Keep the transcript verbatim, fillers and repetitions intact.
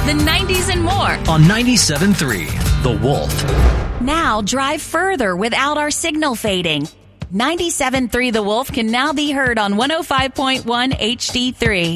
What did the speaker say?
the nineties, and more. On ninety-seven point three, The Wolf. Now drive further without our signal fading. ninety-seven point three The Wolf can now be heard on one oh five point one H D three.